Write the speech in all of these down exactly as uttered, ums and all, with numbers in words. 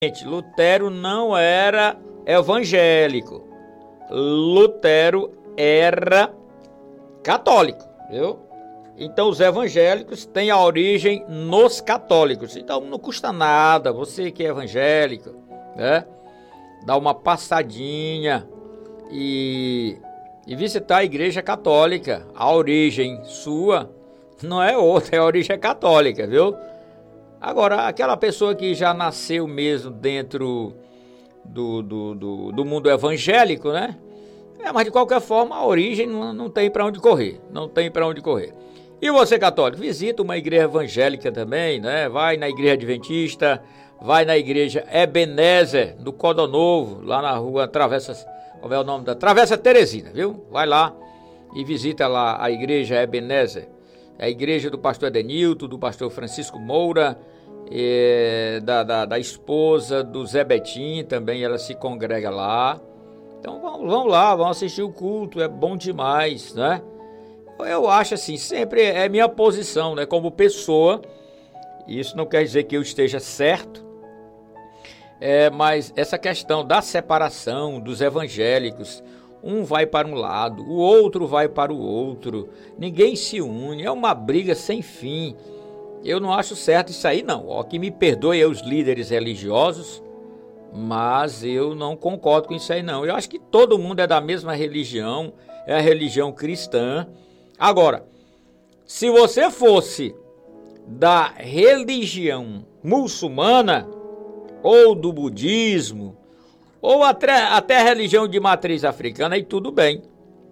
Lutero não era evangélico. Lutero era católico, viu? Então os evangélicos têm a origem nos católicos. Então não custa nada, você que é evangélico, né? Dar uma passadinha e, e visitar a igreja católica. A origem sua não é outra, é a origem católica, viu? Agora, aquela pessoa que já nasceu mesmo dentro do, do, do, do mundo evangélico, né? É, mas de qualquer forma, a origem não, não tem para onde correr, não tem para onde correr. E você, católico, visita uma igreja evangélica também, né? Vai na igreja adventista, vai na igreja Ebenezer, do Coronovo, lá na rua Travessa, como é o nome da? Travessa Teresina, viu? Vai lá e visita lá a igreja Ebenezer. É a igreja do pastor Edenilton, do pastor Francisco Moura, é, da, da, da esposa do Zé Betim, também ela se congrega lá. Então vamos, vamos lá, vamos assistir o culto, é bom demais, né? Eu acho assim, sempre é minha posição, né? Como pessoa, isso não quer dizer que eu esteja certo, é, mas essa questão da separação dos evangélicos, um vai para um lado, o outro vai para o outro, ninguém se une, é uma briga sem fim. Eu não acho certo isso aí não, ó, que me perdoe os líderes religiosos, mas eu não concordo com isso aí não. Eu acho que todo mundo é da mesma religião, é a religião cristã. Agora, se você fosse da religião muçulmana, ou do budismo, ou até, até a religião de matriz africana, aí tudo bem.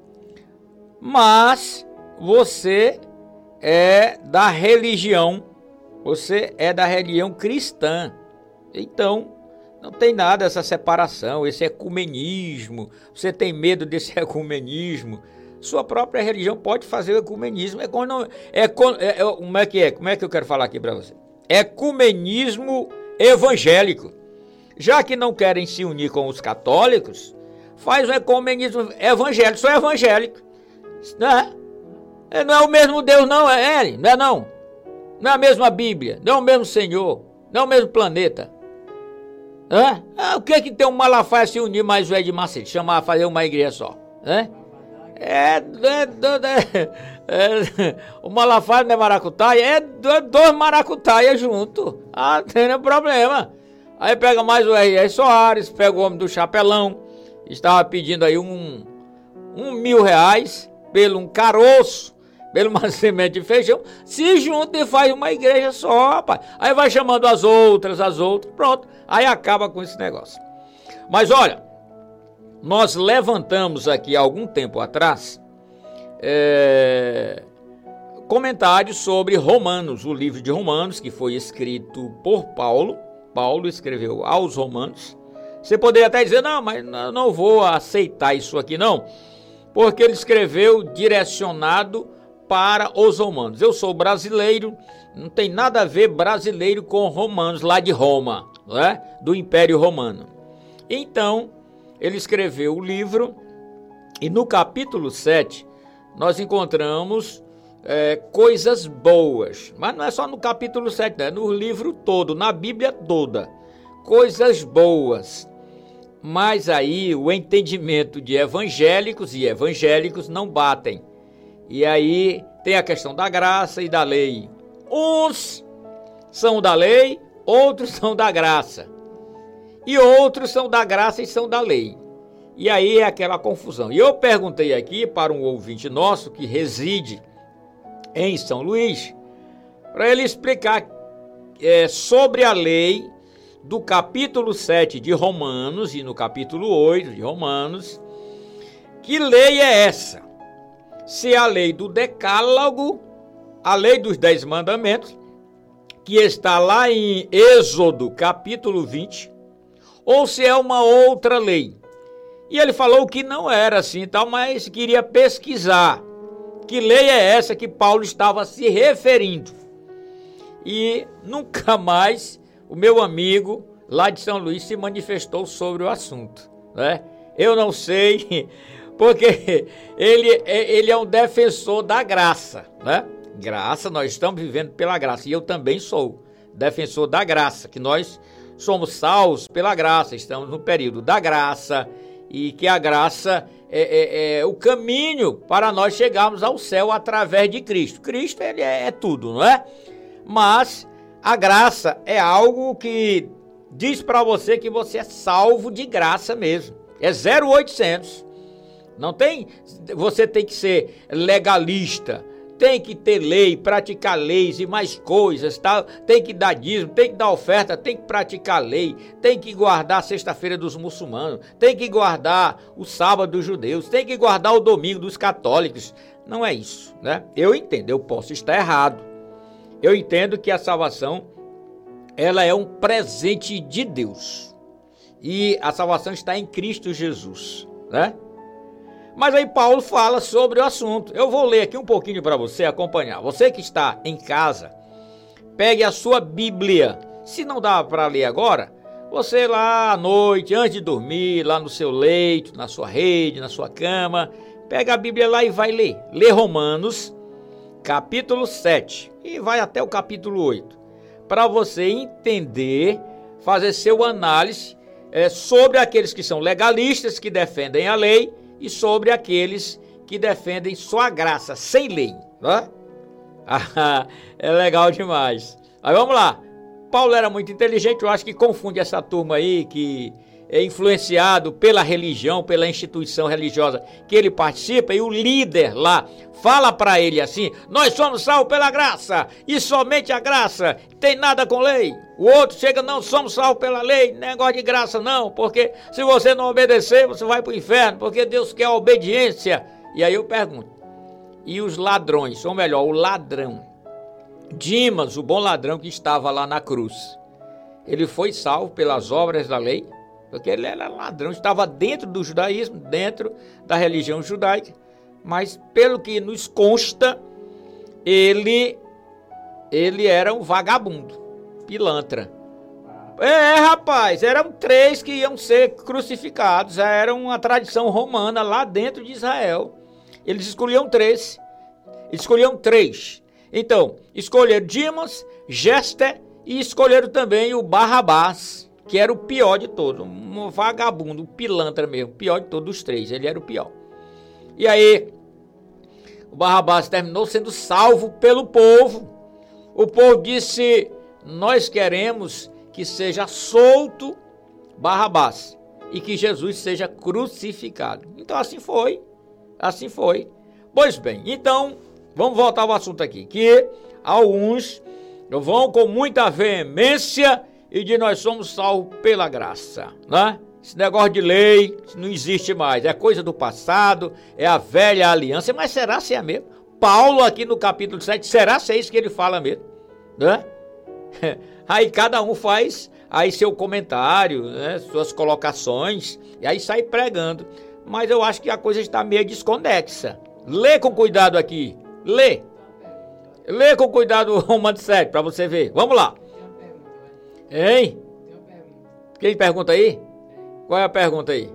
Mas você é da religião, você é da religião cristã. Então, não tem nada essa separação, esse ecumenismo. Você tem medo desse ecumenismo? Sua própria religião pode fazer o ecumenismo. É, quando, é, é, é, como é que é? Como é que eu quero falar aqui para você? Ecumenismo evangélico. Já que não querem se unir com os católicos, faz o ecumenismo evangélico, só evangélico. Não é, não é o mesmo Deus não, é ele, não é não. Não é a mesma Bíblia, não é o mesmo Senhor, não é o mesmo planeta. É? Ah, o que é que tem um Malafaia se unir mais o Ed Macedo, chamar, fazer uma igreja só? É? É, é, é, é o Malafaia não é maracutaia, é dois maracutaias juntos. Ah, não tem nenhum problema. Aí pega mais o R R Soares, pega o homem do chapelão, estava pedindo aí um, um mil reais pelo um caroço, pelo uma semente de feijão, se junta e faz uma igreja só, rapaz. Aí vai chamando as outras, as outras, pronto. Aí acaba com esse negócio. Mas olha, nós levantamos aqui há algum tempo atrás é, comentários sobre Romanos, o livro de Romanos, que foi escrito por Paulo. Paulo escreveu aos Romanos. Você poderia até dizer, não, mas não vou aceitar isso aqui não, porque ele escreveu direcionado para os romanos. Eu sou brasileiro, não tem nada a ver brasileiro com romanos lá de Roma, né? Do Império Romano. Então, ele escreveu o livro e no capítulo sete nós encontramos é, coisas boas, mas não é só no capítulo sete, né? No livro todo, na Bíblia toda, coisas boas. Mas aí o entendimento de evangélicos e evangélicos não batem. E aí tem a questão da graça e da lei. Uns são da lei, outros são da graça. E outros são da graça e são da lei. E aí é aquela confusão. E eu perguntei aqui para um ouvinte nosso que reside em São Luís, para ele explicar é, sobre a lei do capítulo sete de Romanos e no capítulo oito de Romanos. Que lei é essa? Se é a lei do decálogo, a lei dos dez mandamentos, que está lá em Êxodo capítulo vinte, ou se é uma outra lei. E ele falou que não era assim, tal, mas queria pesquisar que lei é essa que Paulo estava se referindo. E nunca mais o meu amigo lá de São Luís se manifestou sobre o assunto, né? Eu não sei, porque ele, ele é um defensor da graça, né? Graça, nós estamos vivendo pela graça, e eu também sou defensor da graça, que nós somos salvos pela graça, estamos no período da graça, e que a graça é, é, é o caminho para nós chegarmos ao céu através de Cristo. Cristo, ele é, é tudo, não é? Mas a graça é algo que diz para você que você é salvo de graça mesmo. É zero oitocentos. Não tem, você tem que ser legalista, tem que ter lei, praticar leis e mais coisas, tá? Tem que dar dízimo, tem que dar oferta, tem que praticar lei, tem que guardar a sexta-feira dos muçulmanos, tem que guardar o sábado dos judeus, tem que guardar o domingo dos católicos. Não é isso, né? Eu entendo, eu posso estar errado. Eu entendo que a salvação, ela é um presente de Deus. E a salvação está em Cristo Jesus, né? Mas aí Paulo fala sobre o assunto. Eu vou ler aqui um pouquinho para você acompanhar. Você que está em casa, pegue a sua Bíblia. Se não dá para ler agora, você lá à noite, antes de dormir, lá no seu leito, na sua rede, na sua cama, pega a Bíblia lá e vai ler. Lê Romanos, capítulo sete, e vai até o capítulo oito. Para você entender, fazer seu análise é, sobre aqueles que são legalistas, que defendem a lei, e sobre aqueles que defendem só a graça, sem lei. Né? É legal demais. Mas vamos lá. Paulo era muito inteligente, eu acho que confunde essa turma aí, que é influenciado pela religião, pela instituição religiosa que ele participa, e o líder lá fala para ele assim: nós somos salvos pela graça, e somente a graça, tem nada com lei. O outro chega: não somos salvos pela lei, negócio de graça não, porque se você não obedecer, você vai para o inferno, porque Deus quer a obediência. E aí eu pergunto, e os ladrões, ou melhor, o ladrão, Dimas, o bom ladrão que estava lá na cruz, ele foi salvo pelas obras da lei? Porque ele era ladrão, estava dentro do judaísmo, dentro da religião judaica, mas pelo que nos consta, ele, ele era um vagabundo, pilantra. É, rapaz, eram três que iam ser crucificados, era uma tradição romana lá dentro de Israel. Eles escolhiam três, eles escolhiam três. Então, escolheram Dimas, Géster e escolheram também o Barrabás, que era o pior de todos, um vagabundo, um pilantra mesmo, o pior de todos os três, ele era o pior. E aí, o Barrabás terminou sendo salvo pelo povo. O povo disse: nós queremos que seja solto Barrabás e que Jesus seja crucificado. Então assim foi, assim foi. Pois bem, então, vamos voltar ao assunto aqui, que alguns vão com muita veemência e de nós somos salvos pela graça, né? Esse negócio de lei não existe mais, é coisa do passado, é a velha aliança. Mas será se é mesmo? Paulo aqui no capítulo sete, será se é isso que ele fala mesmo? Né? Aí cada um faz aí seu comentário, né? Suas colocações, e aí sai pregando. Mas eu acho que a coisa está meio desconexa. Lê com cuidado aqui, lê. Lê com cuidado o Romanos sete para você ver. Vamos lá. Hein? Quem pergunta aí? Qual é a pergunta aí?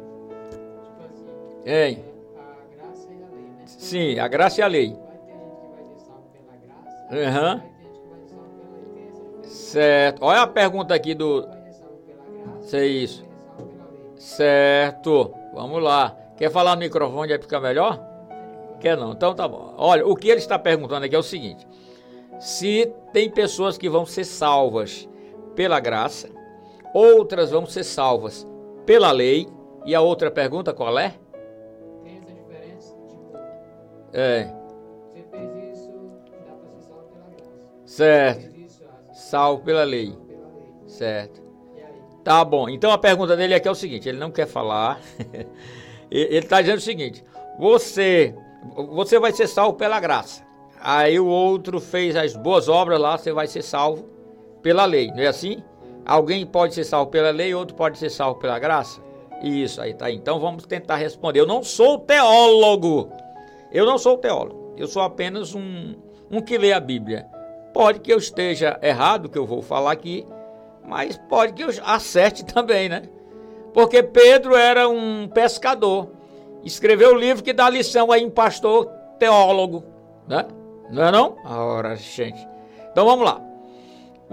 Hein? A graça e a lei, né? Sim, a graça e a lei. Vai ter gente que vai ser salvo pela graça, Aham. vai ter gente que vai ser salvo pela lei. Tem essa diferença. Certo. Olha a pergunta aqui do... Vai ser salvo pela graça, Sei isso. vai ser salvo pela lei. Certo. Vamos lá. Quer falar no microfone aí fica melhor? Quer não? Então tá bom. Olha, o que ele está perguntando aqui é o seguinte: se tem pessoas que vão ser salvas pela graça, outras vão ser salvas pela lei, e a outra pergunta qual é? Tem essa diferença, tipo, É, você fez isso, dá pra ser salvo pela graça. certo. Fez isso, ah, você Salvo pela lei. salvo pela lei. Certo. E aí? Tá bom. Então a pergunta dele aqui é o seguinte: ele não quer falar. Ele está dizendo o seguinte: você, você vai ser salvo pela graça. Aí o outro fez as boas obras lá, você vai ser salvo pela lei, não é assim? Alguém pode ser salvo pela lei, outro pode ser salvo pela graça? Isso, aí tá aí. Então vamos tentar responder. Eu não sou teólogo. Eu não sou teólogo. Eu sou apenas um, um que lê a Bíblia. Pode que eu esteja errado, que eu vou falar aqui, mas pode que eu acerte também, né? Porque Pedro era um pescador. Escreveu o livro que dá lição aí em pastor teólogo, né? Não é não? Ora, gente. Então vamos lá.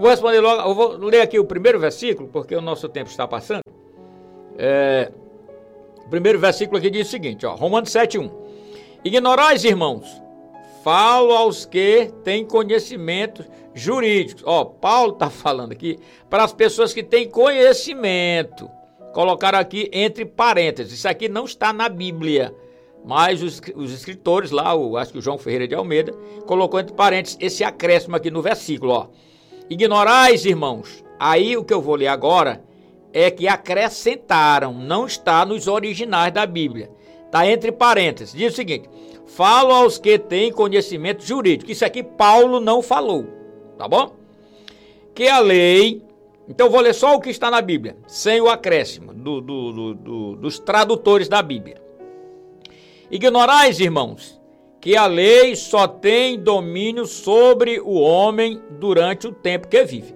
Vou responder logo, eu vou ler aqui o primeiro versículo, porque o nosso tempo está passando. É, o primeiro versículo aqui diz o seguinte, ó, Romanos sete, um. Ignorais, irmãos, falo aos que têm conhecimentos jurídicos. Ó, Paulo está falando aqui para as pessoas que têm conhecimento. Colocaram aqui entre parênteses. Isso aqui não está na Bíblia, mas os, os escritores lá, o, acho que o João Ferreira de Almeida, colocou entre parênteses esse acréscimo aqui no versículo, ó. Ignorais, irmãos. Aí o que eu vou ler agora é que acrescentaram, não está nos originais da Bíblia. Está entre parênteses. Diz o seguinte: falo aos que têm conhecimento jurídico. Isso aqui Paulo não falou, tá bom? Que a lei, então eu vou ler só o que está na Bíblia, sem o acréscimo do, do, do, do, dos tradutores da Bíblia. Ignorais, irmãos, que a lei só tem domínio sobre o homem durante o tempo que vive.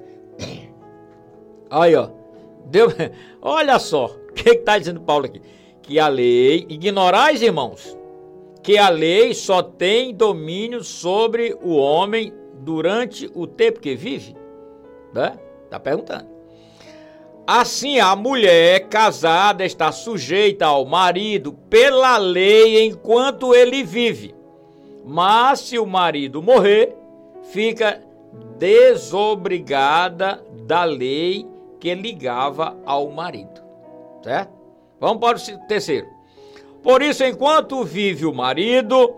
Aí, ó. Deu, olha só, o que está dizendo Paulo aqui? Que a lei, ignorais, irmãos, que a lei só tem domínio sobre o homem durante o tempo que vive? Né? Está perguntando. Assim, a mulher casada está sujeita ao marido pela lei enquanto ele vive. Mas se o marido morrer, fica desobrigada da lei que ligava ao marido. Certo? Vamos para o terceiro. Por isso, enquanto vive o marido,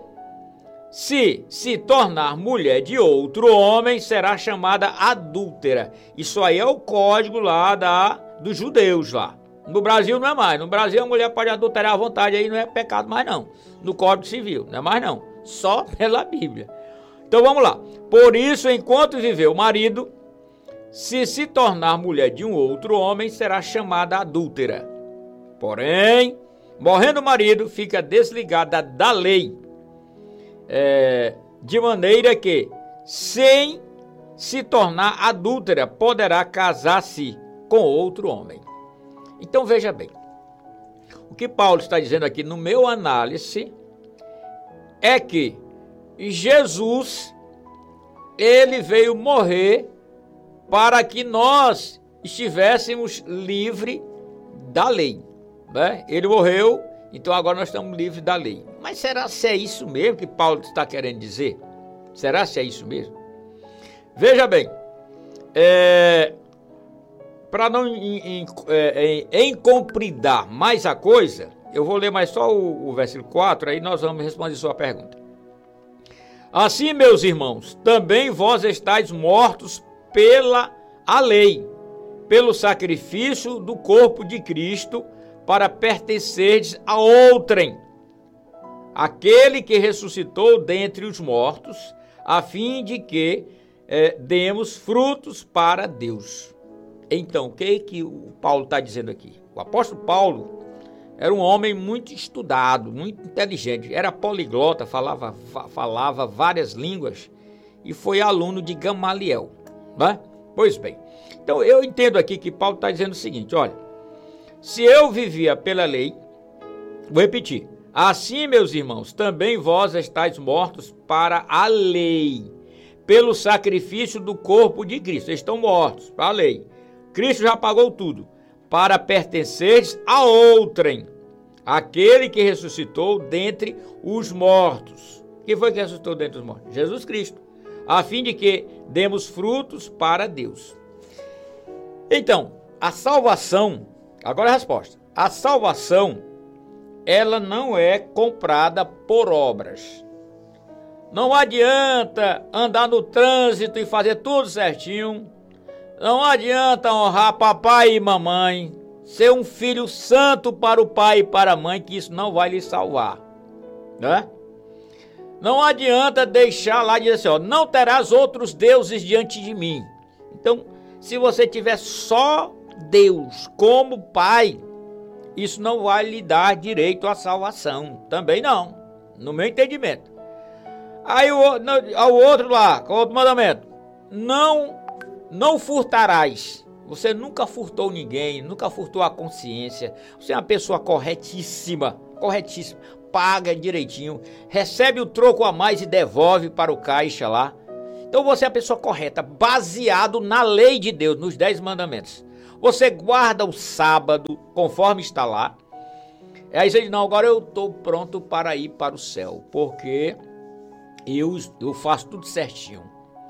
se se tornar mulher de outro homem, será chamada adúltera. Isso aí é o código lá da, dos judeus lá. No Brasil não é mais. No Brasil a mulher pode adulterar à vontade, aí não é pecado mais não. No Código Civil, não é mais não. Só pela Bíblia. Então vamos lá. Por isso, enquanto viver o marido, se se tornar mulher de um outro homem, será chamada adúltera. Porém, morrendo o marido, fica desligada da lei. É, de maneira que, sem se tornar adúltera, poderá casar-se com outro homem. Então veja bem, o que Paulo está dizendo aqui no meu análise é que Jesus, ele veio morrer para que nós estivéssemos livres da lei, né? Ele morreu, então agora nós estamos livres da lei. Mas será se é isso mesmo que Paulo está querendo dizer? Será se é isso mesmo? Veja bem, é, para não encompridar mais a coisa, eu vou ler mais só o, o versículo quatro, aí nós vamos responder sua pergunta. Assim, meus irmãos, também vós estáis mortos pela a lei, pelo sacrifício do corpo de Cristo, para pertencerdes a outrem, aquele que ressuscitou dentre os mortos, a fim de que é, demos frutos para Deus. Então, o que, que o Paulo está dizendo aqui? O apóstolo Paulo era um homem muito estudado, muito inteligente, era poliglota, falava, falava várias línguas e foi aluno de Gamaliel, né? Pois bem, então eu entendo aqui que Paulo está dizendo o seguinte, olha, se eu vivia pela lei, vou repetir, assim, meus irmãos, também vós estáis mortos para a lei, pelo sacrifício do corpo de Cristo, vocês estão mortos para a lei, Cristo já pagou tudo, para pertenceres a outrem, aquele que ressuscitou dentre os mortos. Quem foi que ressuscitou dentre os mortos? Jesus Cristo, a fim de que demos frutos para Deus. Então, a salvação, agora a resposta, a salvação, ela não é comprada por obras. Não adianta andar no trânsito e fazer tudo certinho, não adianta honrar papai e mamãe, ser um filho santo para o pai e para a mãe, que isso não vai lhe salvar, né? Não adianta deixar lá e dizer assim, ó, não terás outros deuses diante de mim. Então, se você tiver só Deus como pai, isso não vai lhe dar direito à salvação. Também não, no meu entendimento. Aí o, o outro lá, o outro mandamento, não... Não furtarás. Você nunca furtou ninguém, nunca furtou a consciência. Você é uma pessoa corretíssima, corretíssima. Paga direitinho, recebe o troco a mais e devolve para o caixa lá. Então você é a pessoa correta, baseado na lei de Deus, nos dez mandamentos. Você guarda o sábado, conforme está lá. Aí você diz, não, agora eu estou pronto para ir para o céu, porque eu, eu faço tudo certinho.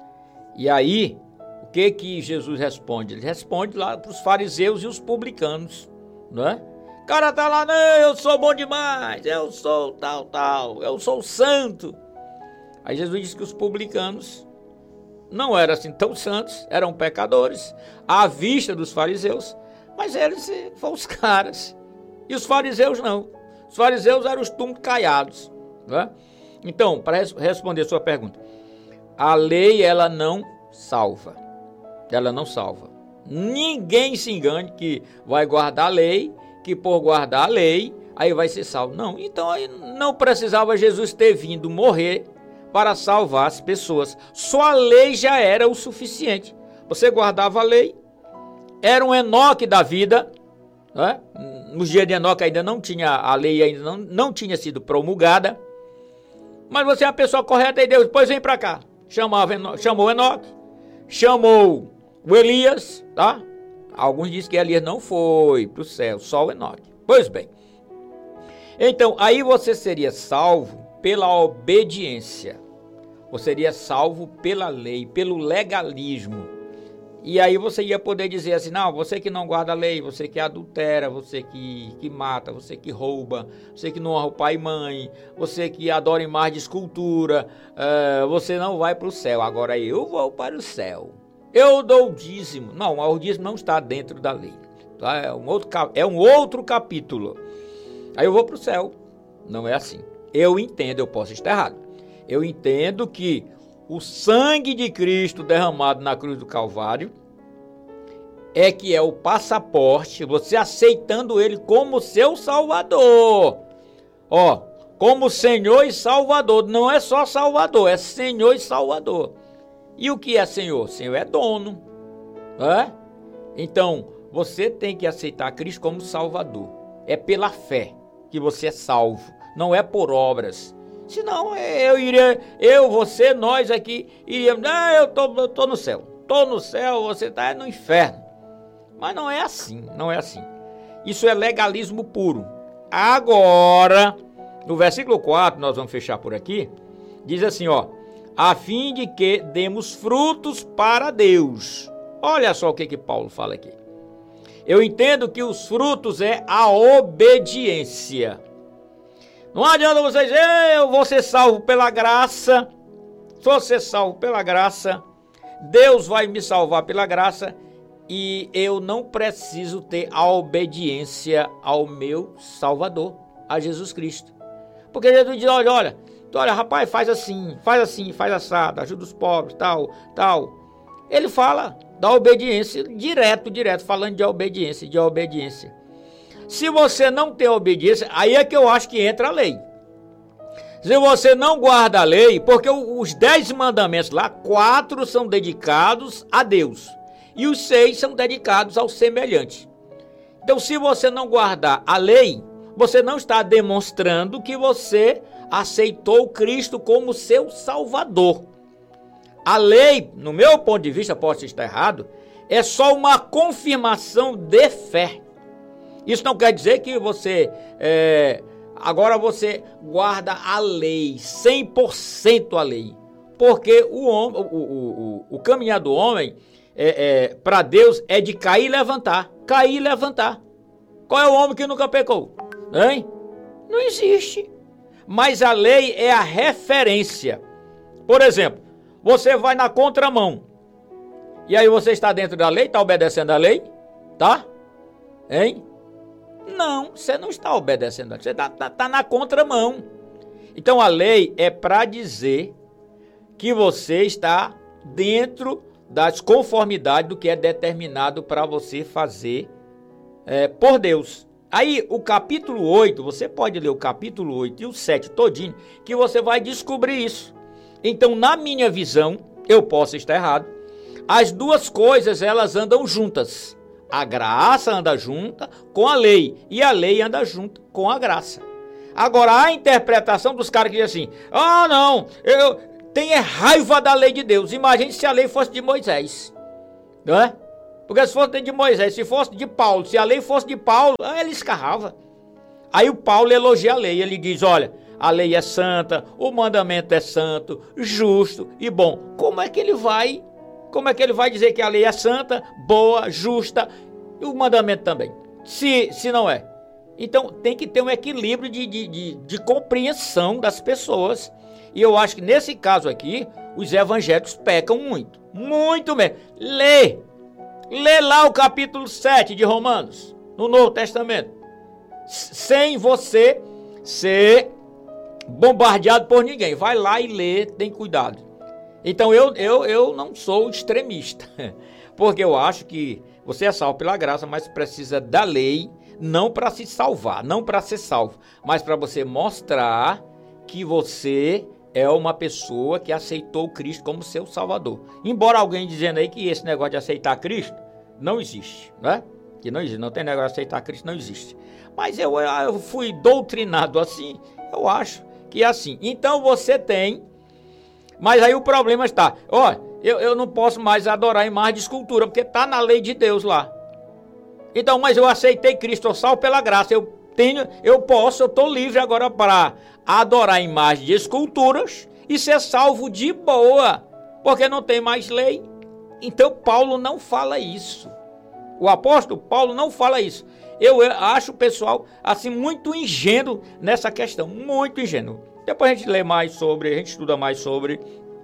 E aí, o que que Jesus responde? Ele responde lá para os fariseus e os publicanos, não é? O cara tá lá, não, eu sou bom demais, eu sou tal, tal, eu sou santo. Aí Jesus disse que os publicanos não eram assim tão santos, eram pecadores, à vista dos fariseus, mas eles foram os caras. E os fariseus não. Os fariseus eram os túmulos caiados, né? Então, para res- responder a sua pergunta, a lei, ela não salva. Ela não salva. Ninguém se engane que vai guardar a lei, que por guardar a lei, aí vai ser salvo. Não, então aí não precisava Jesus ter vindo morrer para salvar as pessoas. Só a lei já era o suficiente. Você guardava a lei, era um Enoque da vida, né? Nos dias de Enoque ainda não tinha, a lei ainda não, não tinha sido promulgada, mas você é uma pessoa correta e Deus, depois vem para cá. Chamava Enoque, chamou Enoque, chamou o Elias, tá? Alguns dizem que Elias não foi para o céu, só o Enoque. Pois bem, então aí você seria salvo pela obediência, você seria salvo pela lei, pelo legalismo. E aí você ia poder dizer assim, não, você que não guarda a lei, você que adultera, você que, que mata, você que rouba, você que não honra o pai e mãe, você que adora imagem de escultura, uh, você não vai para o céu. Agora eu vou para o céu. Eu dou o dízimo. Não, o dízimo não está dentro da lei. Tá? É, um outro, é um outro capítulo. Aí eu vou para o céu. Não é assim. Eu entendo, eu posso estar errado. Eu entendo que o sangue de Cristo derramado na cruz do Calvário é que é o passaporte, você aceitando ele como seu Salvador. Ó, como Senhor e Salvador. Não é só Salvador, é Senhor e Salvador. E o que é Senhor? Senhor é dono. É? Então, você tem que aceitar Cristo como Salvador. É pela fé que você é salvo, não é por obras. Senão eu iria, eu, você, nós aqui iríamos, ah, eu tô, eu tô no céu, tô no céu, você tá no inferno. Mas não é assim, não é assim. Isso é legalismo puro. Agora, no versículo quatro, nós vamos fechar por aqui, diz assim, ó, a fim de que demos frutos para Deus. Olha só o que que Paulo fala aqui. Eu entendo que os frutos é a obediência. Não adianta você dizer, eu vou ser salvo pela graça, sou ser salvo pela graça, Deus vai me salvar pela graça e eu não preciso ter a obediência ao meu Salvador, a Jesus Cristo. Porque Jesus diz, olha, olha, olha, rapaz, faz assim, faz assim, faz assado, ajuda os pobres, tal, tal. Ele fala da obediência, direto, direto, falando de obediência, de obediência. Se você não tem obediência, aí é que eu acho que entra a lei. Se você não guarda a lei, porque os dez mandamentos lá, quatro são dedicados a Deus. E os seis são dedicados ao semelhante. Então, se você não guardar a lei, você não está demonstrando que você aceitou Cristo como seu Salvador. A lei, no meu ponto de vista, posso estar errado, é só uma confirmação de fé. Isso não quer dizer que você, é, agora você guarda a lei, cem por cento a lei. Porque o, homem, o, o, o, o caminhar do homem é, é, para Deus é de cair e levantar. Cair e levantar. Qual é o homem que nunca pecou? Hein? Não existe. Mas a lei é a referência. Por exemplo, você vai na contramão. E aí você está dentro da lei, está obedecendo a lei? Tá? Hein? Não, você não está obedecendo, você está tá, tá na contramão. Então a lei é para dizer que você está dentro das conformidades do que é determinado para você fazer é, por Deus. Aí o capítulo oito, você pode ler o capítulo oito e o sete todinho, que você vai descobrir isso. Então na minha visão, eu posso estar errado, as duas coisas elas andam juntas. A graça anda junta com a lei e a lei anda junto com a graça. Agora, a interpretação dos caras que dizem assim, ah não, eu, tem é raiva da lei de Deus. Imagine se a lei fosse de Moisés, não é? Porque se fosse de Moisés, se fosse de Paulo, se a lei fosse de Paulo, ele escarrava. Aí o Paulo elogia a lei, ele diz, olha, a lei é santa, o mandamento é santo, justo e bom. Como é que ele vai, como é que ele vai dizer que a lei é santa, boa, justa e o mandamento também, se, se não é? Então tem que ter um equilíbrio de, de, de, de compreensão das pessoas. E eu acho que nesse caso aqui, os evangélicos pecam muito, muito mesmo. Lê, lê lá o capítulo sete de Romanos, no Novo Testamento, sem você ser bombardeado por ninguém. Vai lá e lê, tem cuidado. Então eu, eu, eu não sou extremista, porque eu acho que você é salvo pela graça, mas precisa da lei, não para se salvar, não para ser salvo, mas para você mostrar que você é uma pessoa que aceitou Cristo como seu Salvador. Embora alguém dizendo aí que esse negócio de aceitar Cristo não existe, né? Que não existe, não tem negócio de aceitar Cristo, não existe. Mas eu, eu fui doutrinado assim, eu acho que é assim. Então você tem, mas aí o problema está, ó, eu, eu não posso mais adorar imagem de escultura, porque está na lei de Deus lá. Então, mas eu aceitei Cristo, eu salvo pela graça, eu tenho, eu posso, eu estou livre agora para adorar imagem de esculturas e ser salvo de boa, porque não tem mais lei. Então Paulo não fala isso. O apóstolo Paulo não fala isso. Eu acho o pessoal assim muito ingênuo nessa questão, muito ingênuo. Depois a gente lê mais sobre, a gente estuda mais sobre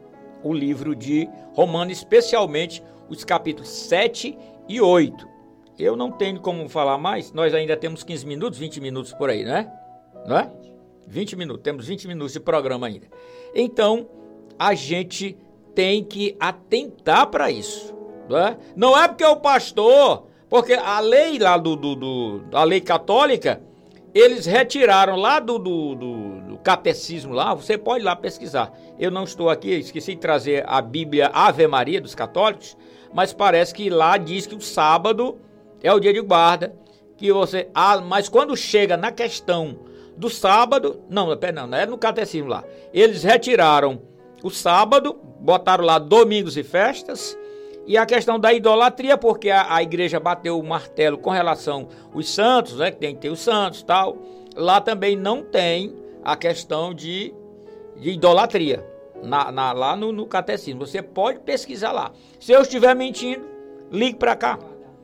o livro de Romanos, especialmente os capítulos sete e oito. Eu não tenho como falar mais, nós ainda temos quinze minutos, vinte minutos por aí, né? Não é? vinte minutos, temos vinte minutos de programa ainda. Então, a gente tem que atentar para isso, não é? Não é porque o pastor, porque a lei lá do, do, do a lei católica, eles retiraram lá do, do, do, do catecismo lá, você pode ir lá pesquisar. Eu não estou aqui, esqueci de trazer a Bíblia Ave Maria dos católicos, mas parece que lá diz que o sábado é o dia de guarda, que você, ah, mas quando chega na questão do sábado, não, não, não é no catecismo lá, eles retiraram o sábado, botaram lá domingos e festas, e a questão da idolatria, porque a, a igreja bateu o martelo com relação aos santos, né, que tem que ter os santos e tal, lá também não tem a questão de, de idolatria, na, na, lá no, no catecismo, você pode pesquisar lá. Se eu estiver mentindo, ligue para cá.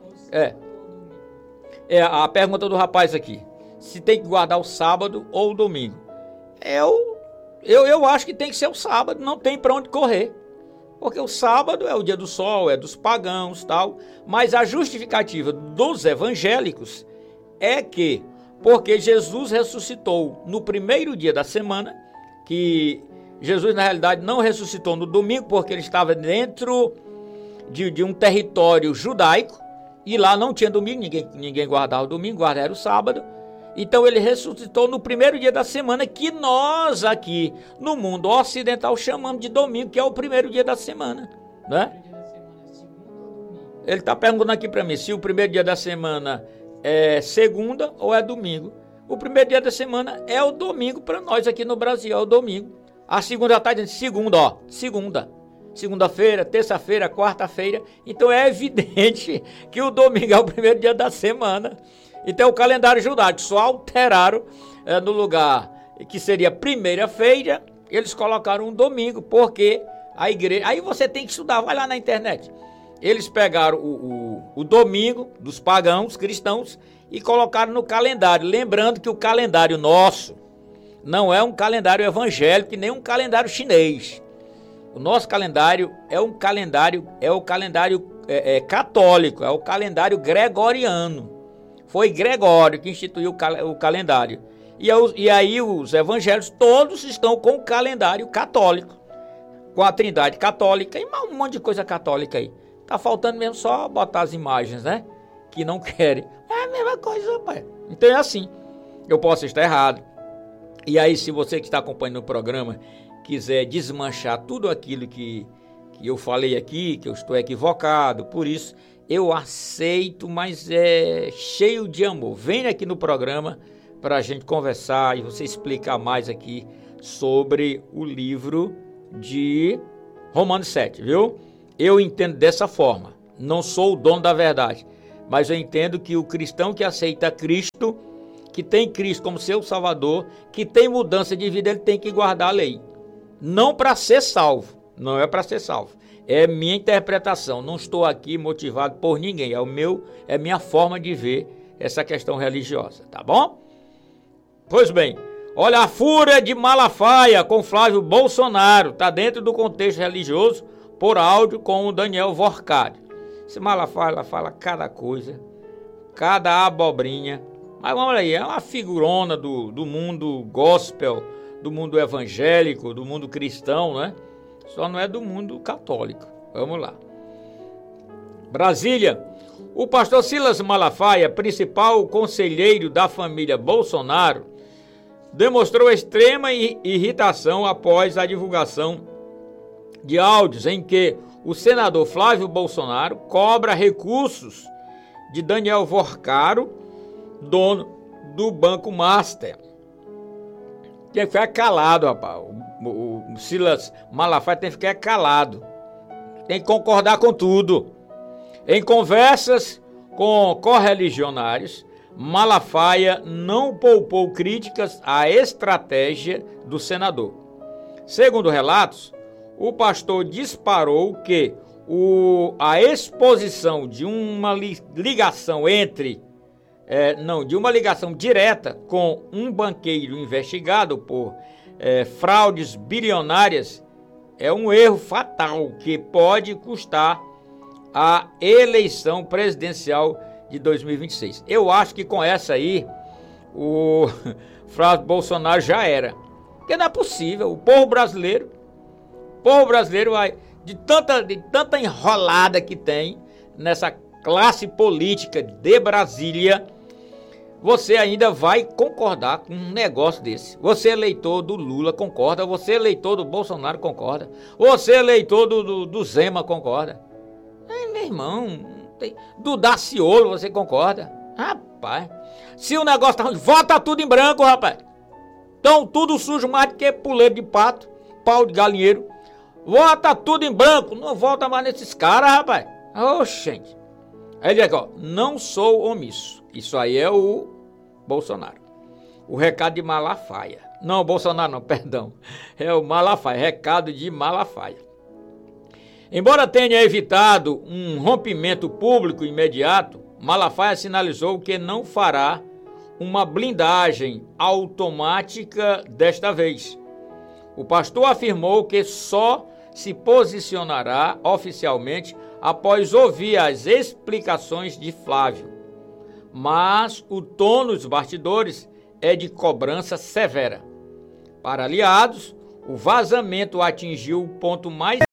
É. É a pergunta do rapaz aqui, se tem que guardar o sábado ou o domingo. Eu, eu, eu acho que tem que ser o sábado, não tem para onde correr. Porque o sábado é o dia do sol, é dos pagãos, tal. Mas a justificativa dos evangélicos é que, porque Jesus ressuscitou no primeiro dia da semana, que Jesus na realidade não ressuscitou no domingo, porque ele estava dentro de, de um território judaico, e lá não tinha domingo, ninguém, ninguém guardava o domingo, guardava o sábado. Então ele ressuscitou no primeiro dia da semana, que nós aqui no mundo ocidental chamamos de domingo, que é o primeiro dia da semana, né? Ele está perguntando aqui para mim se o primeiro dia da semana é segunda ou é domingo. O primeiro dia da semana é o domingo para nós aqui no Brasil, é o domingo. A segunda está dizendo segunda, ó, segunda. Segunda-feira, terça-feira, quarta-feira. Então é evidente que o domingo é o primeiro dia da semana. Então o calendário judaico só alteraram é, no lugar que seria primeira-feira, eles colocaram um domingo, porque a igreja... Aí você tem que estudar, vai lá na internet. Eles pegaram o, o, o domingo dos pagãos, cristãos, e colocaram no calendário. Lembrando que o calendário nosso não é um calendário evangélico, nem um calendário chinês. O nosso calendário é um calendário, é o calendário é, é, católico, é o calendário gregoriano. Foi Gregório que instituiu o, cal o calendário. E, e aí os evangélicos todos estão com o calendário católico, com a trindade católica e um monte de coisa católica aí. Tá faltando mesmo só botar as imagens, né? Que não querem. É a mesma coisa, rapaz. Então é assim. Eu posso estar errado. E aí, se você que está acompanhando o programa quiser desmanchar tudo aquilo que, que eu falei aqui, que eu estou equivocado, por isso eu aceito, mas é cheio de amor. Venha aqui no programa para a gente conversar e você explicar mais aqui sobre o livro de Romanos sete, viu? Eu entendo dessa forma. Não sou o dono da verdade, mas eu entendo que o cristão que aceita Cristo, que tem Cristo como seu Salvador, que tem mudança de vida, ele tem que guardar a lei. Não para ser salvo, não é para ser salvo. É minha interpretação, não estou aqui motivado por ninguém, é o meu, é minha forma de ver essa questão religiosa, tá bom? Pois bem, olha, a fúria de Malafaia com Flávio Bolsonaro, tá dentro do contexto religioso, por áudio com o Daniel Vorcade. Esse Malafaia fala cada coisa, cada abobrinha, mas vamos aí, é uma figurona do, do mundo gospel, do mundo evangélico, do mundo cristão, né? Só não é do mundo católico. Vamos lá. Brasília. O pastor Silas Malafaia, principal conselheiro da família Bolsonaro, demonstrou extrema irritação após a divulgação de áudios em que o senador Flávio Bolsonaro cobra recursos de Daniel Vorcaro, dono do Banco Master. Tem que ficar calado, rapaz. O, o, o Silas Malafaia tem que ficar calado. Tem que concordar com tudo. Em conversas com correligionários, Malafaia não poupou críticas à estratégia do senador. Segundo relatos, o pastor disparou que o, a exposição de uma ligação entre É, não, de uma ligação direta com um banqueiro investigado por é, fraudes bilionárias é um erro fatal que pode custar a eleição presidencial de dois mil e vinte e seis. Eu acho que com essa aí o Flávio Bolsonaro já era. Porque não é possível, o povo brasileiro, o povo brasileiro vai, de tanta, de tanta enrolada que tem nessa classe política de Brasília, você ainda vai concordar com um negócio desse. Você eleitor do Lula concorda, você eleitor do Bolsonaro concorda, você eleitor do, do, do Zema concorda. Ai, meu irmão, tem, do Daciolo você concorda. Rapaz, se o negócio tá ruim, vota tudo em branco, rapaz. Então tudo sujo mais do que puleiro de pato, pau de galinheiro. Vota tudo em branco, não volta mais nesses caras, rapaz. Oxente. Aí ele diz, ó, não sou omisso. Isso aí é o Bolsonaro. O recado de Malafaia. Não, Bolsonaro não, perdão. É o Malafaia, recado de Malafaia. Embora tenha evitado um rompimento público imediato, Malafaia sinalizou que não fará uma blindagem automática desta vez. O pastor afirmou que só se posicionará oficialmente após ouvir as explicações de Flávio. Mas o tom nos bastidores é de cobrança severa. Para aliados, o vazamento atingiu o ponto mais